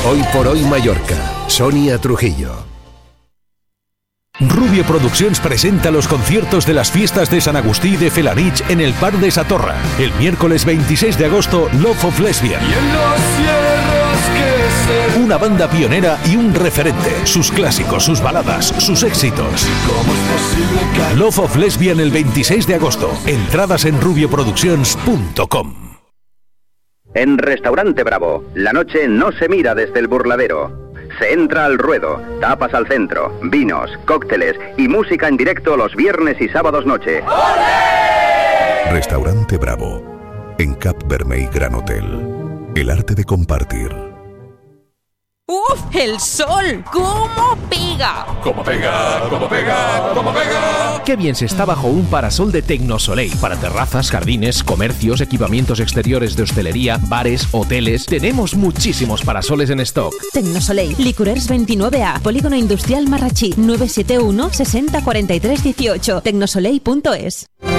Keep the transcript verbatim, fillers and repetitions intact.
Hoy por hoy Mallorca. Sonia Trujillo. Rubio Produccions presenta los conciertos de las fiestas de San Agustí de Felanich en el Parc de Satorra. El miércoles veintiséis de agosto, Love of Lesbian. Una banda pionera y un referente. Sus clásicos, sus baladas, sus éxitos. Love of Lesbian el veintiséis de agosto. Entradas en rubio produccions punto com. En Restaurante Bravo, la noche no se mira desde el burladero. Se entra al ruedo, tapas al centro, vinos, cócteles y música en directo los viernes y sábados noche. ¡Olé! Restaurante Bravo, en Cap Vermell Gran Hotel. El arte de compartir. ¡Uf! ¡El sol! ¿Cómo pega? ¡Cómo pega! ¡Cómo pega! ¡Cómo pega! Qué bien se está bajo un parasol de Tecnosoleil. Para terrazas, jardines, comercios, equipamientos exteriores de hostelería, bares, hoteles. Tenemos muchísimos parasoles en stock. Tecnosoleil, Licurers veintinueve A, Polígono Industrial Marrachí, nueve siete uno, sesenta, cuarenta y tres, dieciocho, tecnosoleil punto es.